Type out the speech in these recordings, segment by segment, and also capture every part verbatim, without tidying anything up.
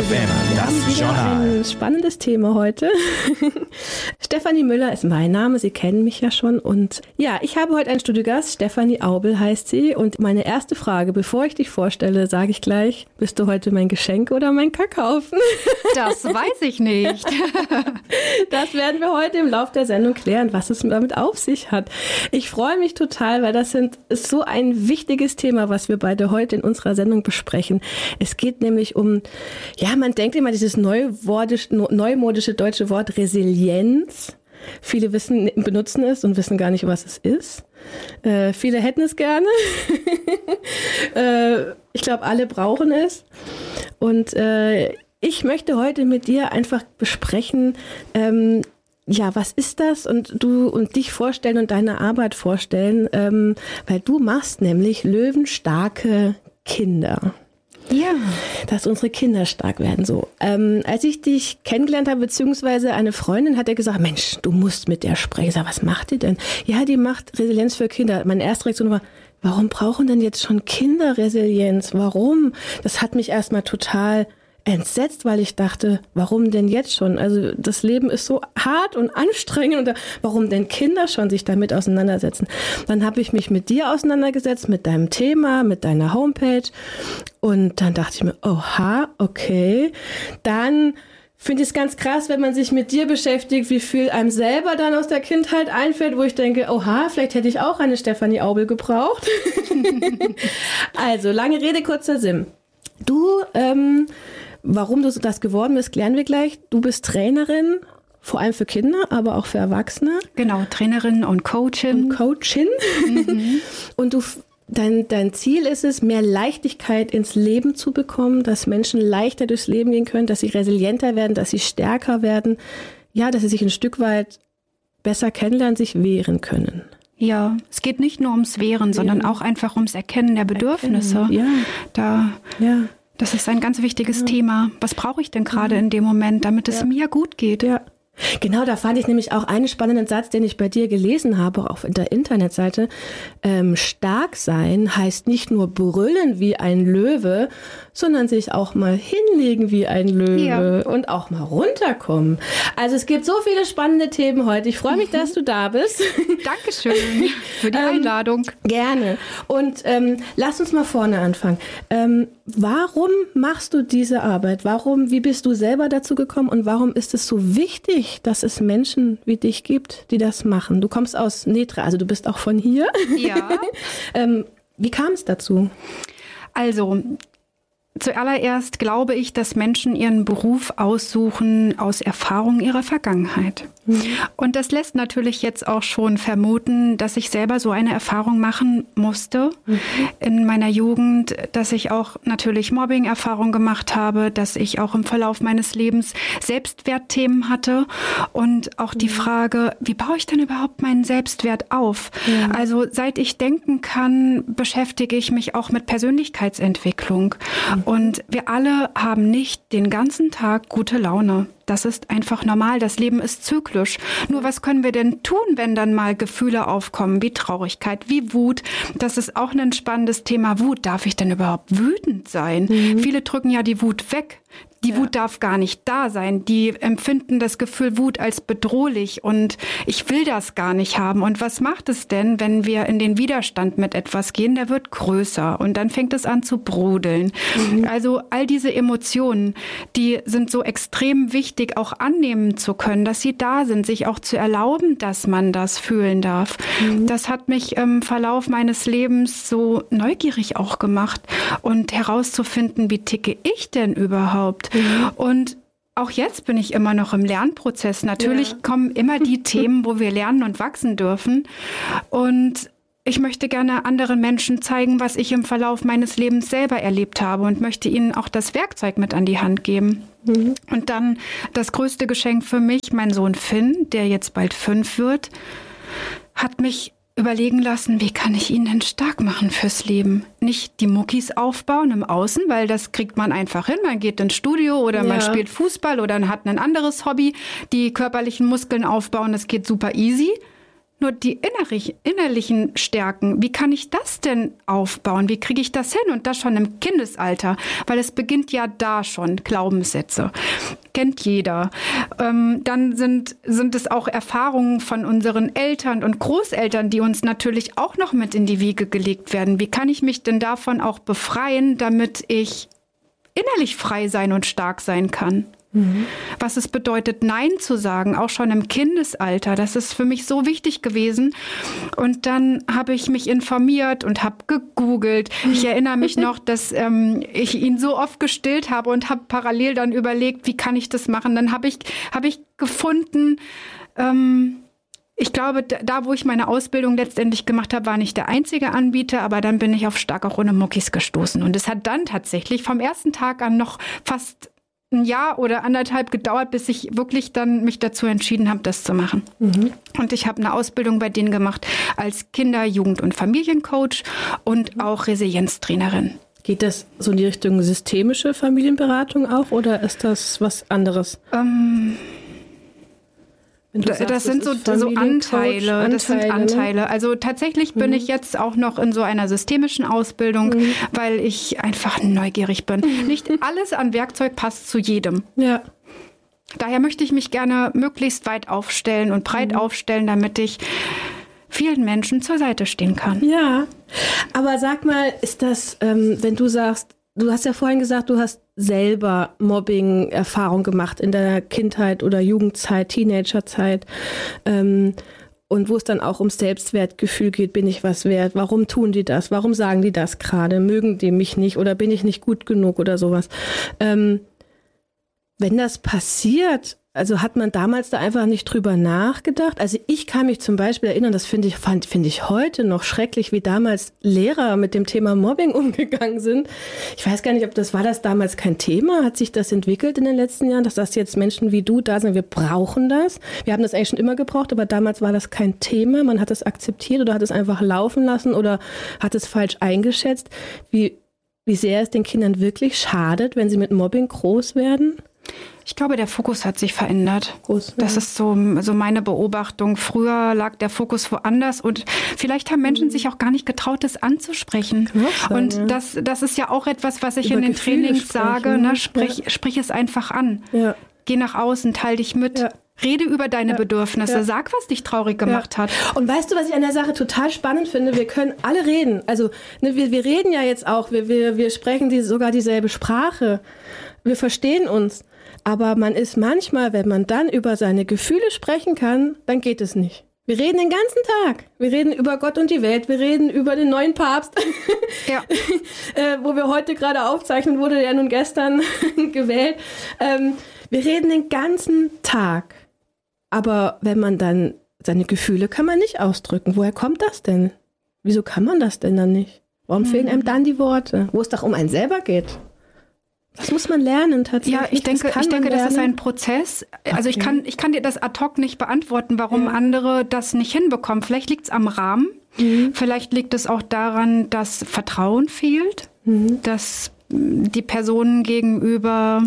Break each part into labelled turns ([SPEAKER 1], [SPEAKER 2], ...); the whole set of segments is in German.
[SPEAKER 1] F M, das Journal.
[SPEAKER 2] Ein spannendes Thema heute. Stefanie Müller ist mein Name, Sie kennen mich ja schon. Und ja, ich habe heute einen Studiogast, Stefanie Aubel heißt sie. Und meine erste Frage, bevor ich dich vorstelle, sage ich gleich, bist du heute mein Geschenk oder mein Kackhaufen?
[SPEAKER 3] Das weiß ich nicht.
[SPEAKER 2] Das werden wir heute im Laufe der Sendung klären, was es damit auf sich hat. Ich freue mich total, weil das sind, ist so ein wichtiges Thema, was wir beide heute in unserer Sendung besprechen. Es geht nämlich um, ja, man denkt immer dieses neuwordisch, neumodische deutsche Wort Resilienz. Viele wissen, benutzen es und wissen gar nicht, was es ist. Äh, viele hätten es gerne. äh, ich glaube, alle brauchen es. Und äh, ich möchte heute mit dir einfach besprechen, ähm, ja, was ist das? Und du und dich vorstellen und deine Arbeit vorstellen, ähm, weil du machst nämlich löwenstarke Kinder.
[SPEAKER 3] Ja.
[SPEAKER 2] Dass unsere Kinder stark werden, so. Ähm, als ich dich kennengelernt habe, beziehungsweise eine Freundin hat ja gesagt, Mensch, du musst mit der sprechen. Ich sag, was macht die denn? Ja, die macht Resilienz für Kinder. Meine erste Reaktion war, warum brauchen denn jetzt schon Kinder Resilienz? Warum? Das hat mich erstmal total entsetzt, weil ich dachte, warum denn jetzt schon? Also das Leben ist so hart und anstrengend und warum denn Kinder schon sich damit auseinandersetzen? Dann habe ich mich mit dir auseinandergesetzt, mit deinem Thema, mit deiner Homepage und dann dachte ich mir, oha, okay, dann finde ich es ganz krass, wenn man sich mit dir beschäftigt, wie viel einem selber dann aus der Kindheit einfällt, wo ich denke, oha, vielleicht hätte ich auch eine Stefanie Aubel gebraucht. Also, lange Rede, kurzer Sinn. Du, ähm, warum du das geworden bist, klären wir gleich. Du bist Trainerin, vor allem für Kinder, aber auch für Erwachsene.
[SPEAKER 3] Genau, Trainerin und Coachin.
[SPEAKER 2] Und Coachin. Mhm. Und du, dein, dein Ziel ist es, mehr Leichtigkeit ins Leben zu bekommen, dass Menschen leichter durchs Leben gehen können, dass sie resilienter werden, dass sie stärker werden. Ja, dass sie sich ein Stück weit besser kennenlernen, sich wehren können.
[SPEAKER 3] Ja, es geht nicht nur ums Wehren, sondern auch einfach ums Erkennen der Bedürfnisse.
[SPEAKER 2] Erkennen, ja.
[SPEAKER 3] Da,
[SPEAKER 2] ja.
[SPEAKER 3] Das ist ein ganz wichtiges
[SPEAKER 2] ja.
[SPEAKER 3] Thema. Was brauche ich denn gerade in dem Moment, damit es
[SPEAKER 2] ja.
[SPEAKER 3] mir gut geht?
[SPEAKER 2] Ja. Genau, da fand ich nämlich auch einen spannenden Satz, den ich bei dir gelesen habe, auf der Internetseite. Ähm, stark sein heißt nicht nur brüllen wie ein Löwe, sondern sich auch mal hinlegen wie ein Löwe ja. und auch mal runterkommen. Also es gibt so viele spannende Themen heute. Ich freue mich, dass du da bist.
[SPEAKER 3] Dankeschön für die Einladung.
[SPEAKER 2] Ähm, gerne. Und ähm, lass uns mal vorne anfangen. Ähm, warum machst du diese Arbeit? Warum, wie bist du selber dazu gekommen und warum ist es so wichtig, dass es Menschen wie dich gibt, die das machen? Du kommst aus Netra, also du bist auch von hier.
[SPEAKER 3] Ja.
[SPEAKER 2] ähm, wie kam es dazu?
[SPEAKER 3] Also, zuallererst glaube ich, dass Menschen ihren Beruf aussuchen aus Erfahrung ihrer Vergangenheit. Mhm. Und das lässt natürlich jetzt auch schon vermuten, dass ich selber so eine Erfahrung machen musste mhm. in meiner Jugend, dass ich auch natürlich Mobbing-Erfahrung gemacht habe, dass ich auch im Verlauf meines Lebens Selbstwertthemen hatte und auch die mhm. Frage, wie baue ich denn überhaupt meinen Selbstwert auf? Mhm. Also seit ich denken kann, beschäftige ich mich auch mit Persönlichkeitsentwicklung. Mhm. Und wir alle haben nicht den ganzen Tag gute Laune. Das ist einfach normal. Das Leben ist zyklisch. Nur was können wir denn tun, wenn dann mal Gefühle aufkommen, wie Traurigkeit, wie Wut? Das ist auch ein spannendes Thema. Wut. Darf ich denn überhaupt wütend sein? Mhm. Viele drücken ja die Wut weg. Die ja. Wut darf gar nicht da sein. Die empfinden das Gefühl Wut als bedrohlich und ich will das gar nicht haben. Und was macht es denn, wenn wir in den Widerstand mit etwas gehen? Der wird größer und dann fängt es an zu brodeln. Mhm. Also all diese Emotionen, die sind so extrem wichtig, auch annehmen zu können, dass sie da sind, sich auch zu erlauben, dass man das fühlen darf. Mhm. Das hat mich im Verlauf meines Lebens so neugierig auch gemacht und herauszufinden, wie ticke ich denn überhaupt? Mhm. Und auch jetzt bin ich immer noch im Lernprozess. Natürlich ja. kommen immer die Themen, wo wir lernen und wachsen dürfen. Und ich möchte gerne anderen Menschen zeigen, was ich im Verlauf meines Lebens selber erlebt habe und möchte ihnen auch das Werkzeug mit an die Hand geben. Mhm. Und dann das größte Geschenk für mich, mein Sohn Finn, der jetzt bald fünf wird, hat mich überlegen lassen, wie kann ich ihn denn stark machen fürs Leben? Nicht die Muckis aufbauen im Außen, weil das kriegt man einfach hin. Man geht ins Studio oder ja. man spielt Fußball oder hat ein anderes Hobby. Die körperlichen Muskeln aufbauen, das geht super easy. nur die innerlich, innerlichen Stärken. Wie kann ich das denn aufbauen? Wie kriege ich das hin? Und das schon im Kindesalter, weil es beginnt ja da schon, Glaubenssätze. Kennt jeder. Ähm, dann sind, sind es auch Erfahrungen von unseren Eltern und Großeltern, die uns natürlich auch noch mit in die Wiege gelegt werden. Wie kann ich mich denn davon auch befreien, damit ich innerlich frei sein und stark sein kann? Mhm. Was es bedeutet, Nein zu sagen, auch schon im Kindesalter. Das ist für mich so wichtig gewesen. Und dann habe ich mich informiert und habe gegoogelt. Ich erinnere mich noch, dass ähm, ich ihn so oft gestillt habe und habe parallel dann überlegt, wie kann ich das machen. Dann habe ich, habe ich gefunden, ähm, ich glaube, da, wo ich meine Ausbildung letztendlich gemacht habe, war nicht der einzige Anbieter, aber dann bin ich auf Stark auch ohne Muckis gestoßen. Und es hat dann tatsächlich vom ersten Tag an noch fast ein Jahr oder anderthalb gedauert, bis ich wirklich dann mich dazu entschieden habe, das zu machen. Mhm. Und ich habe eine Ausbildung bei denen gemacht als Kinder-, Jugend- und Familiencoach und auch Resilienztrainerin.
[SPEAKER 2] Geht das so in die Richtung systemische Familienberatung auch oder ist das was anderes?
[SPEAKER 3] Ähm, Sagst, das sind so, so Anteile, Anteile, das sind Anteile. Ne? Also tatsächlich bin mhm. ich jetzt auch noch in so einer systemischen Ausbildung, mhm. weil ich einfach neugierig bin. Mhm. Nicht alles an Werkzeug passt zu jedem.
[SPEAKER 2] Ja.
[SPEAKER 3] Daher möchte ich mich gerne möglichst weit aufstellen und breit mhm. aufstellen, damit ich vielen Menschen zur Seite stehen kann.
[SPEAKER 2] Ja, aber sag mal, ist das, ähm, wenn du sagst, du hast ja vorhin gesagt, du hast selber Mobbing-Erfahrung gemacht in der Kindheit oder Jugendzeit, Teenagerzeit. Ähm, und wo es dann auch ums Selbstwertgefühl geht, bin ich was wert? Warum tun die das? Warum sagen die das gerade? Mögen die mich nicht oder bin ich nicht gut genug oder sowas? Ähm, wenn das passiert, also hat man damals da einfach nicht drüber nachgedacht? Also ich kann mich zum Beispiel erinnern, das finde ich, finde ich heute noch schrecklich, wie damals Lehrer mit dem Thema Mobbing umgegangen sind. Ich weiß gar nicht, ob das war das damals kein Thema? Hat sich das entwickelt in den letzten Jahren, dass das jetzt Menschen wie du da sind, wir brauchen das? Wir haben das eigentlich schon immer gebraucht, aber damals war das kein Thema. Man hat es akzeptiert oder hat es einfach laufen lassen oder hat es falsch eingeschätzt. Wie, wie sehr es den Kindern wirklich schadet, wenn sie mit Mobbing groß werden?
[SPEAKER 3] Ich glaube, der Fokus hat sich verändert.
[SPEAKER 2] Groß,
[SPEAKER 3] das ja. ist so, so meine Beobachtung. Früher lag der Fokus woanders und vielleicht haben Menschen mhm. sich auch gar nicht getraut, das anzusprechen. Sein, und ja. das, das ist ja auch etwas, was ich Über in den Gefühle Trainings sprechen, sage. Ne? Sprich, ja. sprich es einfach an. Ja. Geh nach außen, teil dich mit. Ja. Rede über deine ja. Bedürfnisse. Ja. Sag, was dich traurig gemacht ja. hat.
[SPEAKER 2] Und weißt du, was ich an der Sache total spannend finde? Wir können alle reden. Also ne, wir, wir reden ja jetzt auch. Wir, wir, wir sprechen die, sogar dieselbe Sprache. Wir verstehen uns. Aber man ist manchmal, wenn man dann über seine Gefühle sprechen kann, dann geht es nicht. Wir reden den ganzen Tag. Wir reden über Gott und die Welt. Wir reden über den neuen Papst, ja. äh, wo wir heute gerade aufzeichnen, wurde der nun gestern gewählt. Ähm, wir reden den ganzen Tag. Aber wenn man dann seine Gefühle kann man nicht ausdrücken. Woher kommt das denn? Wieso kann man das denn dann nicht? Warum mhm. fehlen einem dann die Worte? Wo es doch um einen selber geht. Das muss man lernen tatsächlich.
[SPEAKER 3] Ja, ich denke, ich denke, das ist ein Prozess. Also okay. ich kann, ich kann dir das ad hoc nicht beantworten, warum ja. andere das nicht hinbekommen. Vielleicht liegt es am Rahmen. Mhm. Vielleicht liegt es auch daran, dass Vertrauen fehlt, mhm. dass die Personen gegenüber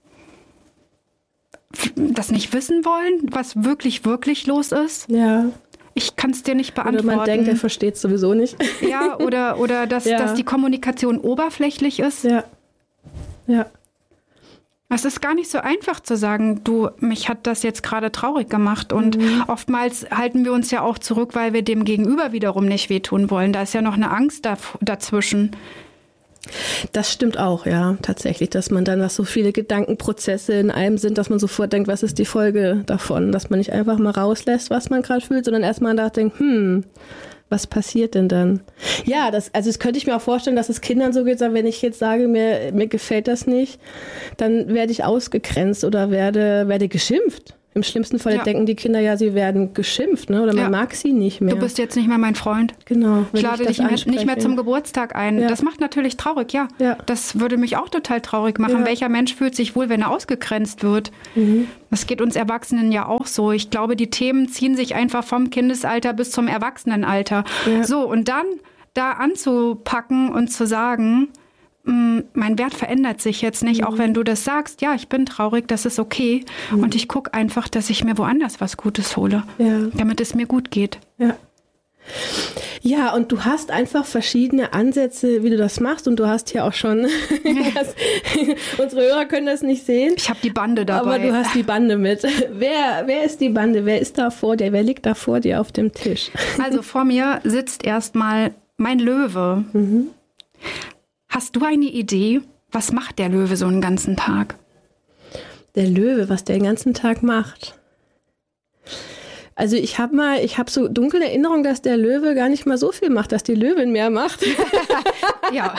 [SPEAKER 3] das nicht wissen wollen, was wirklich, wirklich los ist.
[SPEAKER 2] Ja.
[SPEAKER 3] Ich kann es dir nicht beantworten.
[SPEAKER 2] Oder man denkt, er versteht es sowieso nicht.
[SPEAKER 3] Ja, oder, oder dass, ja. dass die Kommunikation oberflächlich ist.
[SPEAKER 2] Ja. Ja.
[SPEAKER 3] Es ist gar nicht so einfach zu sagen, du, mich hat das jetzt gerade traurig gemacht. Und mhm. oftmals halten wir uns ja auch zurück, weil wir dem Gegenüber wiederum nicht wehtun wollen. Da ist ja noch eine Angst da, dazwischen.
[SPEAKER 2] Das stimmt auch, ja, tatsächlich, dass man dann, dass so viele Gedankenprozesse in einem sind, dass man sofort denkt, was ist die Folge davon? Dass man nicht einfach mal rauslässt, was man gerade fühlt, sondern erstmal nachdenkt, hm, was passiert denn dann? Ja, das, also das könnte ich mir auch vorstellen, dass es Kindern so geht, wenn ich jetzt sage, mir, mir gefällt das nicht, dann werde ich ausgegrenzt oder werde, werde geschimpft. Im schlimmsten Fall ja. denken die Kinder ja, sie werden geschimpft, ne? Oder man ja. mag sie nicht mehr.
[SPEAKER 3] Du bist jetzt nicht mehr mein Freund.
[SPEAKER 2] Genau.
[SPEAKER 3] Ich lade dich anspreche. nicht mehr zum Geburtstag ein. Ja. Das macht natürlich traurig, ja. ja. Das würde mich auch total traurig machen. Ja. Welcher Mensch fühlt sich wohl, wenn er ausgegrenzt wird? Mhm. Das geht uns Erwachsenen ja auch so. Ich glaube, die Themen ziehen sich einfach vom Kindesalter bis zum Erwachsenenalter. Ja. So, und dann da anzupacken und zu sagen, mein Wert verändert sich jetzt nicht, mhm. auch wenn du das sagst, ja, ich bin traurig, das ist okay. Mhm. Und ich gucke einfach, dass ich mir woanders was Gutes hole, ja. damit es mir gut geht.
[SPEAKER 2] Ja. Ja, und du hast einfach verschiedene Ansätze, wie du das machst. Und du hast hier auch schon, das, unsere Hörer können das nicht sehen.
[SPEAKER 3] Ich habe die Bande dabei.
[SPEAKER 2] Aber du hast die Bande mit. Wer, wer ist die Bande? Wer ist da vor dir? Wer liegt da vor dir auf dem Tisch?
[SPEAKER 3] Also vor mir sitzt erstmal mein Löwe. Mhm. Hast du eine Idee, was macht der Löwe so einen ganzen Tag?
[SPEAKER 2] Der Löwe, was der den ganzen Tag macht? Also ich habe mal, ich habe so dunkle Erinnerung, dass der Löwe gar nicht mal so viel macht, dass die Löwin mehr macht.
[SPEAKER 3] Ja.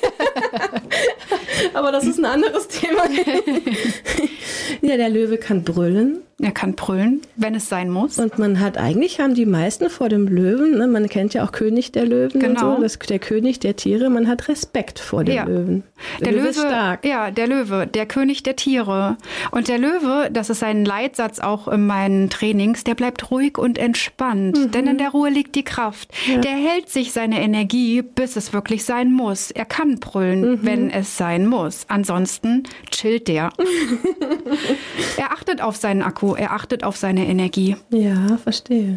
[SPEAKER 2] Aber das ist ein anderes Thema. Ja, der Löwe kann brüllen.
[SPEAKER 3] Er kann brüllen, wenn es sein muss.
[SPEAKER 2] Und man hat, eigentlich haben die meisten vor dem Löwen, ne, man kennt ja auch König der Löwen
[SPEAKER 3] genau.
[SPEAKER 2] und so, das, der König der Tiere, man hat Respekt vor dem
[SPEAKER 3] ja.
[SPEAKER 2] Löwen.
[SPEAKER 3] Der, der Löwe, Löwe ist stark. Ja, der Löwe, der König der Tiere. Und der Löwe, das ist ein Leitsatz auch in meinen Trainings, der bleibt ruhig und entspannt, mhm. denn in der Ruhe liegt die Kraft. Ja. Der hält sich seine Energie, bis es wirklich sein muss. Er kann brüllen, mhm. wenn es sein muss. Ansonsten chillt der. Er achtet auf seinen Akku, er achtet auf seine Energie.
[SPEAKER 2] Ja, verstehe.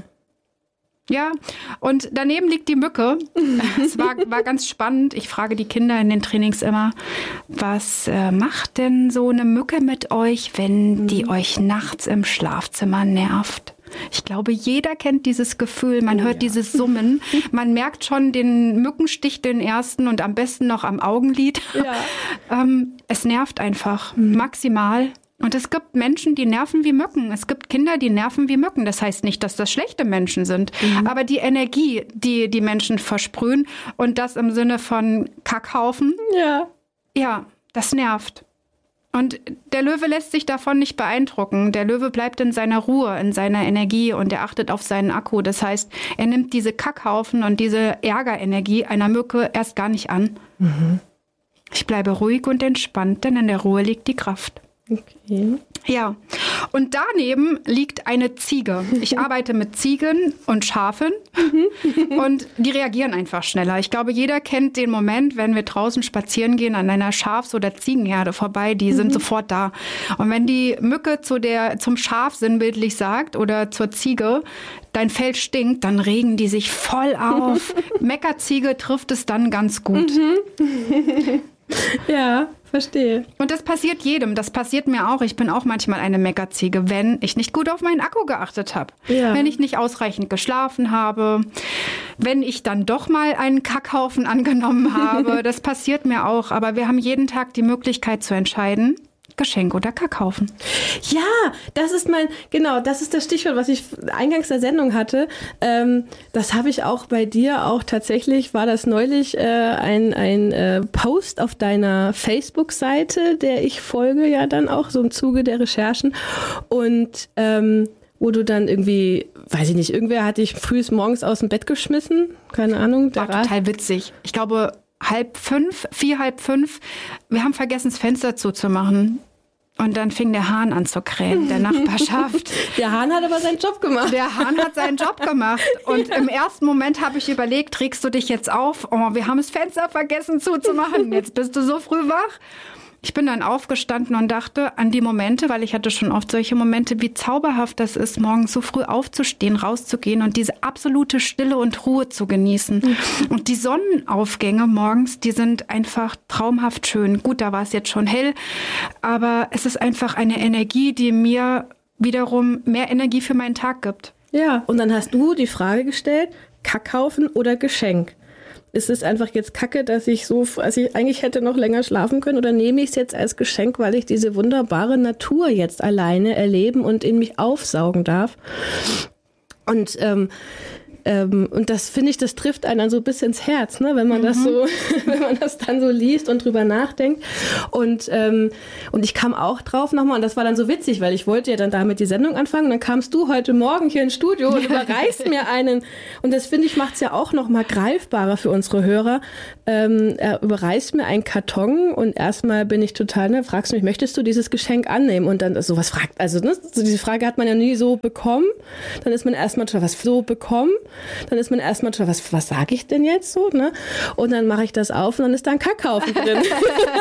[SPEAKER 3] Ja, und daneben liegt die Mücke. Es war, war ganz spannend. Ich frage die Kinder in den Trainings immer, was äh, macht denn so eine Mücke mit euch, wenn mhm. die euch nachts im Schlafzimmer nervt? Ich glaube, jeder kennt dieses Gefühl. Man oh, hört ja. dieses Summen. Man merkt schon den Mückenstich, den ersten und am besten noch am Augenlid. Ja. ähm, es nervt einfach mhm. maximal. Und es gibt Menschen, die nerven wie Mücken. Es gibt Kinder, die nerven wie Mücken. Das heißt nicht, dass das schlechte Menschen sind. Mhm. Aber die Energie, die die Menschen versprühen und das im Sinne von Kackhaufen,
[SPEAKER 2] ja,
[SPEAKER 3] ja, das nervt. Und der Löwe lässt sich davon nicht beeindrucken. Der Löwe bleibt in seiner Ruhe, in seiner Energie und er achtet auf seinen Akku. Das heißt, er nimmt diese Kackhaufen und diese Ärgerenergie einer Mücke erst gar nicht an. Mhm. Ich bleibe ruhig und entspannt, denn in der Ruhe liegt die Kraft.
[SPEAKER 2] Okay.
[SPEAKER 3] Ja, und daneben liegt eine Ziege. Ich arbeite mit Ziegen und Schafen und die reagieren einfach schneller. Ich glaube, jeder kennt den Moment, wenn wir draußen spazieren gehen an einer Schafs- oder Ziegenherde vorbei, die sind mhm. sofort da. Und wenn die Mücke zu der, zum Schaf sinnbildlich sagt oder zur Ziege, dein Fell stinkt, dann regen die sich voll auf. Meckerziege trifft es dann ganz gut.
[SPEAKER 2] Mhm. Ja, verstehe.
[SPEAKER 3] Und das passiert jedem. Das passiert mir auch. Ich bin auch manchmal eine Meckerziege, wenn ich nicht gut auf meinen Akku geachtet habe. Ja. Wenn ich nicht ausreichend geschlafen habe. Wenn ich dann doch mal einen Kackhaufen angenommen habe. Das passiert mir auch. Aber wir haben jeden Tag die Möglichkeit zu entscheiden, Geschenk oder Kackhaufen.
[SPEAKER 2] Ja, das ist mein, genau, das ist das Stichwort, was ich eingangs der Sendung hatte. Ähm, das habe ich auch bei dir auch tatsächlich, war das neulich äh, ein, ein äh, Post auf deiner Facebook-Seite, der ich folge ja dann auch so im Zuge der Recherchen und ähm, wo du dann irgendwie, weiß ich nicht, irgendwer hat dich frühs morgens aus dem Bett geschmissen, keine Ahnung.
[SPEAKER 3] War total witzig. Ich glaube, halb fünf, vier, halb fünf, wir haben vergessen, das Fenster zuzumachen. Und dann fing der Hahn an zu krähen, der Nachbarschaft.
[SPEAKER 2] Der Hahn hat aber seinen Job gemacht.
[SPEAKER 3] Der Hahn hat seinen Job gemacht. Und im ersten Moment habe ich überlegt, regst du dich jetzt auf? Oh, wir haben das Fenster vergessen zuzumachen. Jetzt bist du so früh wach. Ich bin dann aufgestanden und dachte an die Momente, weil ich hatte schon oft solche Momente, wie zauberhaft das ist, morgens so früh aufzustehen, rauszugehen und diese absolute Stille und Ruhe zu genießen. Mhm. Und die Sonnenaufgänge morgens, die sind einfach traumhaft schön. Gut, da war es jetzt schon hell, aber es ist einfach eine Energie, die mir wiederum mehr Energie für meinen Tag gibt.
[SPEAKER 2] Ja, und dann hast du die Frage gestellt, Kackhaufen oder Geschenk? Ist es einfach jetzt Kacke, dass ich so, also ich eigentlich hätte noch länger schlafen können, oder nehme ich es jetzt als Geschenk, weil ich diese wunderbare Natur jetzt alleine erleben und in mich aufsaugen darf? Und ähm, ähm, und das finde ich, das trifft einen dann so bis ins Herz, ne, wenn man mhm. das so, wenn man das dann so liest und drüber nachdenkt. Und ähm, und ich kam auch drauf nochmal, und das war dann so witzig, weil ich wollte ja dann damit die Sendung anfangen, und dann kamst du heute Morgen hier ins Studio und überreichst mir einen, und das finde ich, macht es ja auch nochmal greifbarer für unsere Hörer. Ähm, er überreißt mir einen Karton, und erstmal bin ich total, ne, fragst du mich, möchtest du dieses Geschenk annehmen? Und dann sowas fragt, also ne, so diese Frage hat man ja nie so bekommen. Dann ist man erstmal total, was so bekommen? dann ist man erstmal schon, was, was sage ich denn jetzt so? Ne? Und dann mache ich das auf und dann ist da ein Kackhaufen drin.